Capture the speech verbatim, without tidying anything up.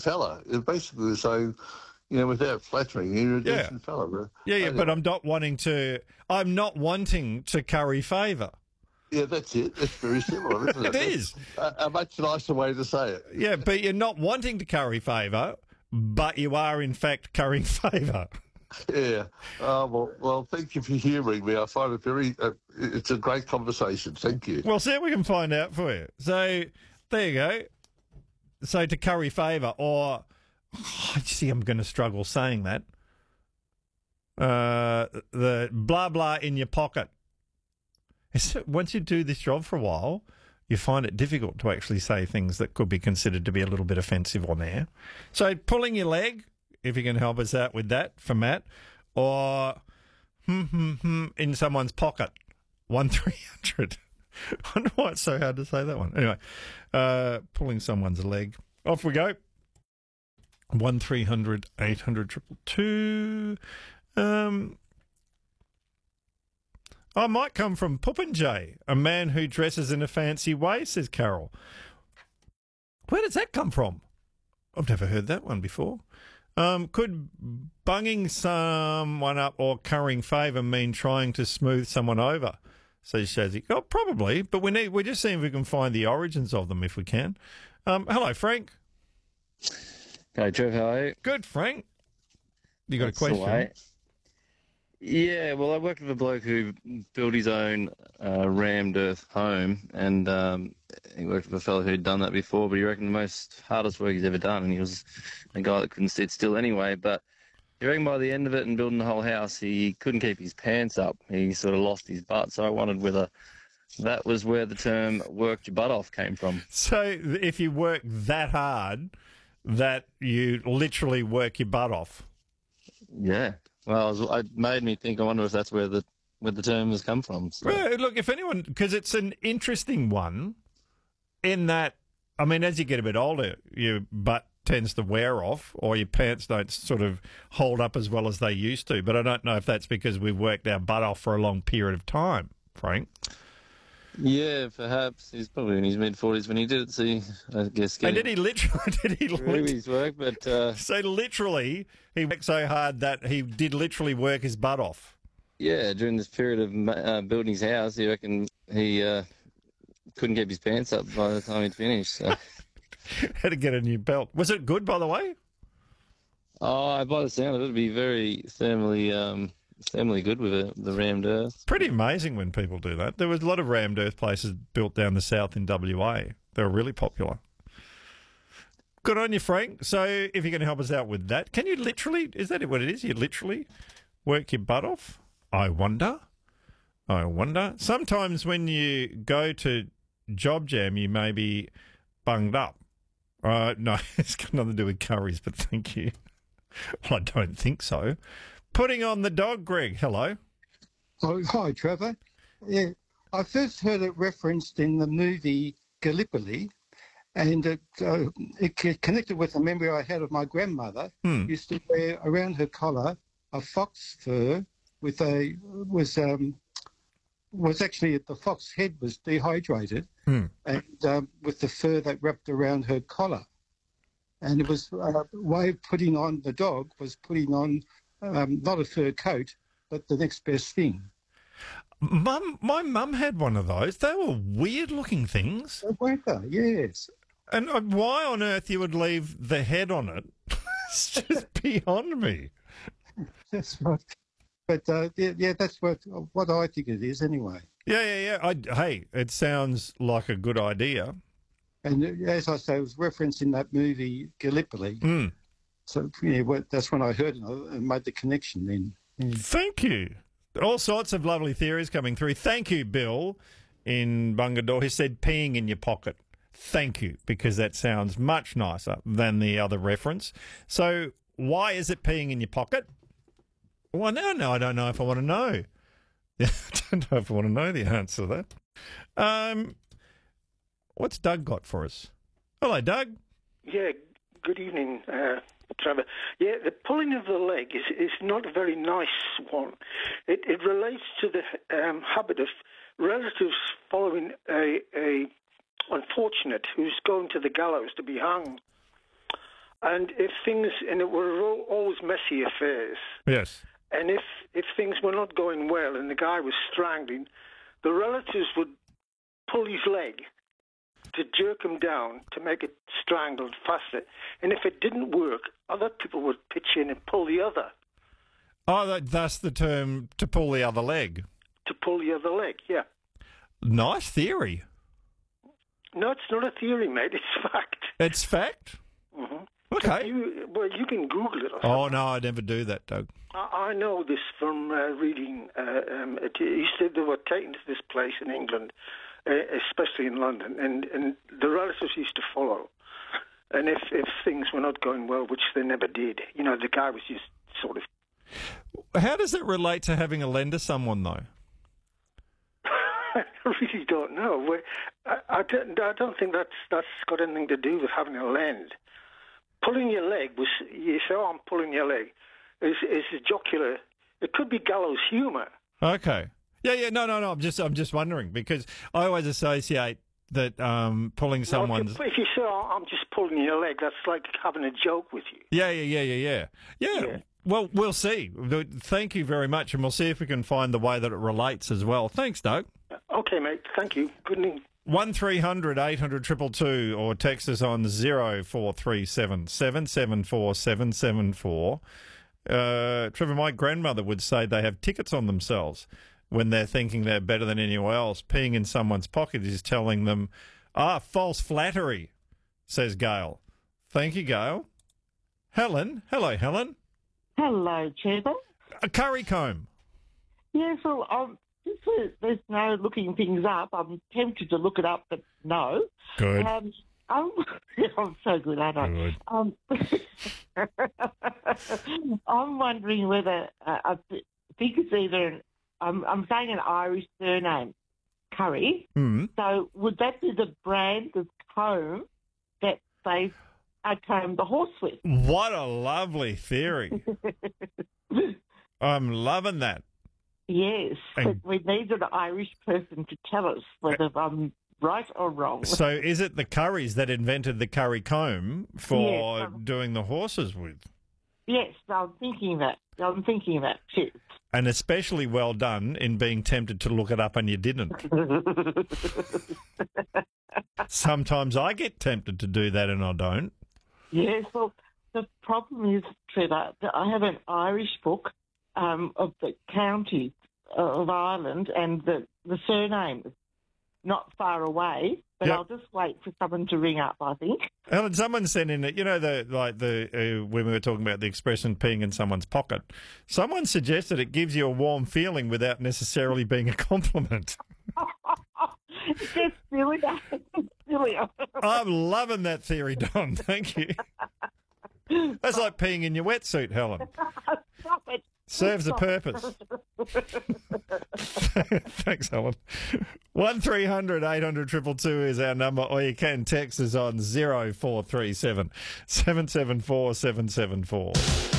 fella. It basically was saying, you know, without flattering, you're a Yeah. decent fella. Yeah, yeah, And- but I'm not wanting to. I'm not wanting to curry favour. Yeah, that's it. It's very similar, isn't it? It is. A, a much nicer way to say it. Yeah, but you're not wanting to curry favour, but you are in fact currying favour. Yeah. Uh, well, well, thank you for humouring me. I find it very. Uh, it's a great conversation. Thank you. We'll see what we can find out for you. So there you go. So to curry favour, or oh, see, I'm going to struggle saying that. Uh, the blah blah in your pocket. It's, once you do this job for a while, you find it difficult to actually say things that could be considered to be a little bit offensive on air. So pulling your leg, if you can help us out with that for Matt, or hmm, hmm, hmm, in someone's pocket, one three hundred. I wonder why it's so hard to say that one. Anyway, uh, pulling someone's leg. Off we go. One three hundred eight hundred triple two. Um, I might come from Puppinjay, a man who dresses in a fancy way, says Carol. Where does that come from? I've never heard that one before. Um, could bunging someone up or currying favour mean trying to smooth someone over? Says Shazzy. Oh, probably, but we need, we're just seeing if we can find the origins of them if we can. Um, hello, Frank. Hey, Trev, how are you? Good, Frank. You got That's a the question? way. Yeah, well, I worked with a bloke who built his own uh, rammed earth home, and um, he worked with a fellow who'd done that before, but he reckoned the most hardest work he's ever done, and he was a guy that couldn't sit still anyway, but he reckoned by the end of it and building the whole house, he couldn't keep his pants up. He sort of lost his butt, so I wondered whether that was where the term worked your butt off came from. So if you work that hard that you literally work your butt off. Yeah. Well, it, was, it made me think, I wonder if that's where the where the term has come from. So. Well, look, if anyone, because it's an interesting one in that, I mean, as you get a bit older, your butt tends to wear off or your pants don't sort of hold up as well as they used to. But I don't know if that's because we've worked our butt off for a long period of time, Frank. Yeah, perhaps. He's probably in his mid-forties when he did it, so he, I guess... And did he literally... Did he through lit- his work, but... Uh, so literally, he worked so hard that he did literally work his butt off. Yeah, during this period of uh, building his house, he reckoned he uh, couldn't keep his pants up by the time he'd finished. So. Had to get a new belt. Was it good, by the way? Oh, by the sound of it, it'd be very thermally... Um, Thermally good with it, the rammed earth. Pretty amazing when people do that. There was a lot of rammed earth places built down the south in W A. They were really popular. Good on you, Frank. So if you can help us out with that, can you literally, is that what it is? You literally work your butt off? I wonder. I wonder. Sometimes when you go to Job Jam, you may be bunged up. Uh, no, it's got nothing to do with curries, but thank you. Well, I don't think so. Putting on the dog, Greg. Hello. Oh, hi, Trevor. Yeah, I first heard it referenced in the movie Gallipoli, and it, uh, it connected with a memory I had of my grandmother. Hmm. Used to wear around her collar a fox fur with a was um was actually the fox head was dehydrated, Hmm. and um, with the fur that wrapped around her collar, and it was a way of putting on the dog was putting on. Um, not a fur coat, but the next best thing. Mum, my mum had one of those. They were weird-looking things. Oh, weren't they? Yes. And uh, why on earth you would leave the head on it? It's just beyond me. That's right. But uh, yeah, yeah, that's what what I think it is anyway. Yeah, yeah, yeah. I, hey, it sounds like a good idea. And as I say, it was referenced in that movie Gallipoli. Mm. So yeah, well, that's when I heard it and made the connection then. Yeah. Thank you. All sorts of lovely theories coming through. Thank you, Bill, in Bungadore, who said peeing in your pocket. Thank you, because that sounds much nicer than the other reference. So why is it peeing in your pocket? Well, no, no, I don't know if I want to know. I don't know if I want to know the answer to that. Um, what's Doug got for us? Hello, Doug. Yeah, good evening, uh, Trevor. Yeah, the pulling of the leg is, is not a very nice one. It, it relates to the um, habit of relatives following a, a unfortunate who's going to the gallows to be hung. And if things, and it were al- always messy affairs. Yes. And if, if things were not going well and the guy was strangling, the relatives would pull his leg to jerk him down to make it strangled faster. And if it didn't work, other people would pitch in and pull the other. Oh, that, that's the term, to pull the other leg. To pull the other leg, yeah. Nice theory. No, it's not a theory, mate. It's fact. It's fact? Mm-hmm. Okay. You, well, you can Google it. Or Oh, something. no, I never do that, Doug. I, I know this from uh, reading. Uh, um, it, he said they were taken to this place in England, uh, especially in London, and, and the relatives used to follow. And if, if things were not going well, which they never did, you know, the guy was just sort of... How does it relate to having a lend to someone, though? I really don't know. We- I, I, don't, I don't think that's that's got anything to do with having a lend. Pulling your leg was, you say, oh, I'm pulling your leg, is, is a jocular. It could be gallows humour. Okay. Yeah, yeah, no, no, no. I'm just, I'm just wondering because I always associate that um, pulling someone's. If you say, oh, I'm just pulling your leg, that's like having a joke with you. Yeah, yeah, yeah, yeah, yeah. Yeah. Yeah. Well, we'll see. Thank you very much, and we'll see if we can find the way that it relates as well. Thanks, Doug. Okay, mate. Thank you. Good evening. One three hundred eight hundred two two two or text us on zero four three seven seven seven four seven seven four. Uh, Trevor, my grandmother would say they have tickets on themselves when they're thinking they're better than anyone else. Peeing in someone's pocket is telling them, ah, false flattery, says Gail. Thank you, Gail. Helen. Hello, Helen. Hello, Trevor. A curry comb. Yes, well, um, since there's- there's no looking things up, I'm tempted to look it up, but no. Good. Um, I'm, I'm so good, aren't I? Good. Um, I'm wondering whether uh, I th- think it's either an, I'm, I'm saying an Irish surname, Curry. Hmm. So would that be the brand of comb that they uh, comb the horse with? What a lovely theory. I'm loving that. Yes, but And- we need an Irish person to tell us whether I'm right or wrong. So is it the Currys that invented the curry comb for Yes, um, doing the horses with? Yes, I'm thinking that. I'm thinking that too. And especially well done in being tempted to look it up and you didn't. Sometimes I get tempted to do that and I don't. Yes, well, the problem is, Trevor, that I have an Irish book um, of the county of Ireland and the, the surname is not far away, but Yep. I'll just wait for someone to ring up, I think. Helen, someone sent in, you know, the like the uh, when we were talking about the expression peeing in someone's pocket. Someone suggested it gives you a warm feeling without necessarily being a compliment. It's just silly. It's silly. I'm loving that theory, Don. Thank you. That's like peeing in your wetsuit, Helen. Stop it. Serves a purpose. Thanks, Helen. One three hundred eight hundred two two two is our number, or you can text us on zero four three seven seven seven four seven seven four.